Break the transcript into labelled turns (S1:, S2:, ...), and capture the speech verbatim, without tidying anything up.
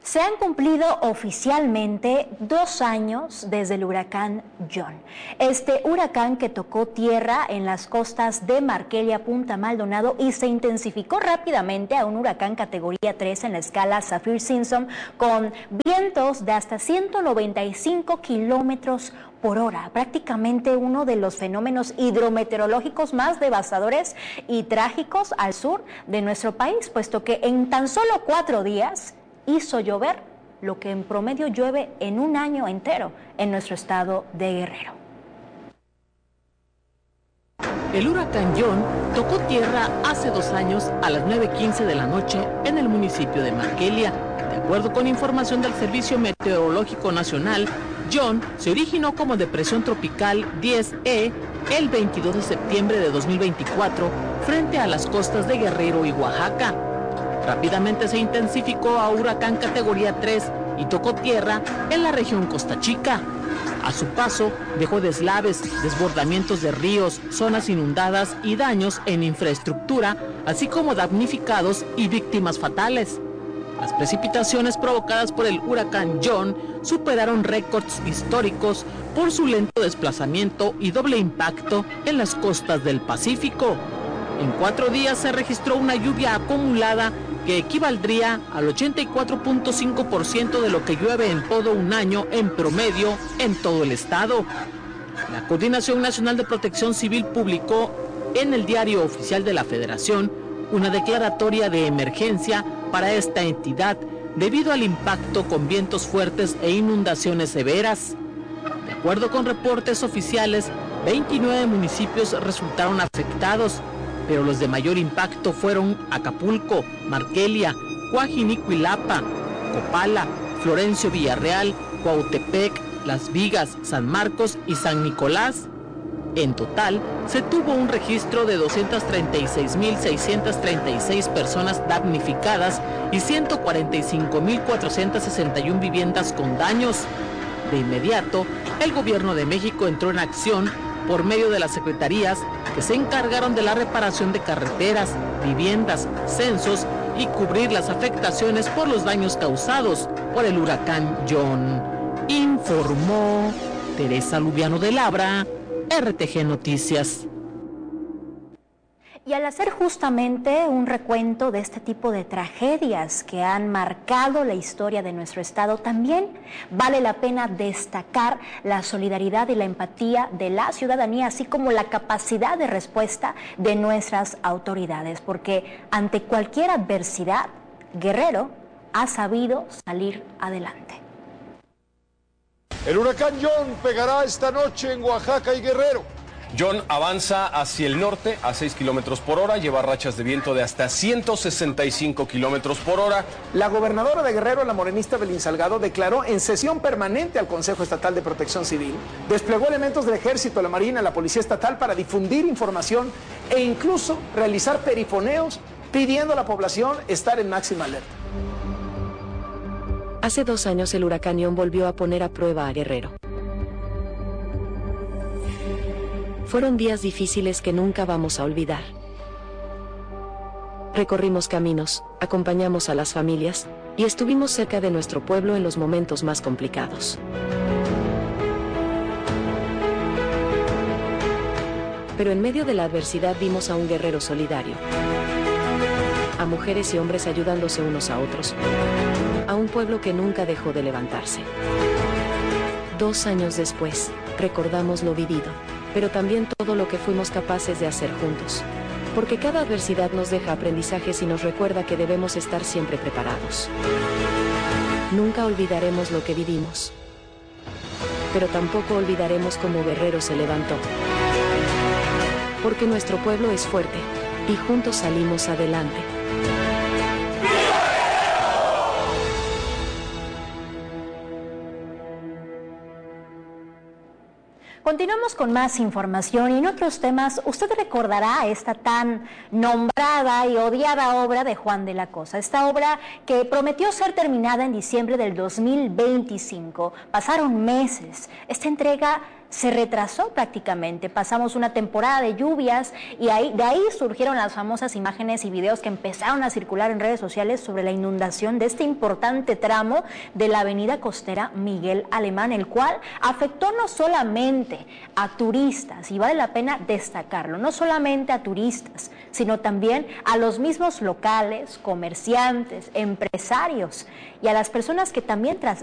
S1: Se han cumplido oficialmente dos años desde el huracán John. Este huracán que tocó tierra en las costas de Markelia, Punta Maldonado, y se intensificó rápidamente a un huracán categoría tres en la escala Saffir-Simpson, con vientos de hasta ciento noventa y cinco kilómetros por hora, prácticamente uno de los fenómenos hidrometeorológicos más devastadores y trágicos al sur de nuestro país, puesto que en tan solo cuatro días hizo llover lo que en promedio llueve en un año entero en nuestro estado de Guerrero.
S2: El huracán John tocó tierra hace dos años a las nueve quince de la noche en el municipio de Markelia. De acuerdo con información del Servicio Meteorológico Nacional, John se originó como depresión tropical diez E el veintidós de septiembre de dos mil veinticuatro frente a las costas de Guerrero y Oaxaca. Rápidamente se intensificó a huracán categoría tres y tocó tierra en la región Costa Chica. A su paso dejó deslaves, desbordamientos de ríos, zonas inundadas y daños en infraestructura, así como damnificados y víctimas fatales. Las precipitaciones provocadas por el huracán John superaron récords históricos por su lento desplazamiento y doble impacto en las costas del Pacífico. En cuatro días se registró una lluvia acumulada que equivaldría al ochenta y cuatro punto cinco por ciento de lo que llueve en todo un año en promedio en todo el estado. La Coordinación Nacional de Protección Civil publicó en el Diario Oficial de la Federación una declaratoria de emergencia para esta entidad debido al impacto con vientos fuertes e inundaciones severas. De acuerdo con reportes oficiales, veintinueve municipios resultaron afectados, pero los de mayor impacto fueron Acapulco, Markelia, Coajinicuilapa, Copala, Florencio Villarreal, Cuautepec, Las Vigas, San Marcos y San Nicolás. En total, se tuvo un registro de doscientas treinta y seis mil seiscientas treinta y seis personas damnificadas y ciento cuarenta y cinco mil cuatrocientas sesenta y una viviendas con daños. De inmediato, el gobierno de México entró en acción por medio de las secretarías que se encargaron de la reparación de carreteras, viviendas, censos y cubrir las afectaciones por los daños causados por el huracán John. Informó Teresa Lubiano de Labra, R T G Noticias.
S1: Y al hacer justamente un recuento de este tipo de tragedias que han marcado la historia de nuestro estado, también vale la pena destacar la solidaridad y la empatía de la ciudadanía, así como la capacidad de respuesta de nuestras autoridades, porque ante cualquier adversidad, Guerrero ha sabido salir adelante.
S3: El huracán John pegará esta noche en Oaxaca y Guerrero.
S4: John avanza hacia el norte a seis kilómetros por hora, lleva rachas de viento de hasta ciento sesenta y cinco kilómetros por hora.
S5: La gobernadora de Guerrero, la morenista Belín Salgado, declaró en sesión permanente al Consejo Estatal de Protección Civil, desplegó elementos del Ejército, la Marina, la Policía Estatal para difundir información e incluso realizar perifoneos pidiendo a la población estar en máxima alerta.
S6: Hace dos años el huracán John volvió a poner a prueba a Guerrero. Fueron días difíciles que nunca vamos a olvidar. Recorrimos caminos, acompañamos a las familias y estuvimos cerca de nuestro pueblo en los momentos más complicados. Pero en medio de la adversidad vimos a un guerrero solidario, a mujeres y hombres ayudándose unos a otros, a un pueblo que nunca dejó de levantarse. Dos años después, recordamos lo vivido, pero también todo lo que fuimos capaces de hacer juntos. Porque cada adversidad nos deja aprendizajes y nos recuerda que debemos estar siempre preparados. Nunca olvidaremos lo que vivimos, pero tampoco olvidaremos cómo Guerrero se levantó. Porque nuestro pueblo es fuerte, y juntos salimos adelante.
S1: Continuamos con más información y en otros temas. Usted recordará esta tan nombrada y odiada obra de Juan de la Cosa, esta obra que prometió ser terminada en diciembre del dos mil veinticinco. Pasaron meses. Esta entrega se retrasó prácticamente. Pasamos una temporada de lluvias y ahí, de ahí surgieron las famosas imágenes y videos que empezaron a circular en redes sociales sobre la inundación de este importante tramo de la avenida costera Miguel Alemán, el cual afectó no solamente a turistas, y vale la pena destacarlo, no solamente a turistas, sino también a los mismos locales, comerciantes, empresarios y a las personas que también tras,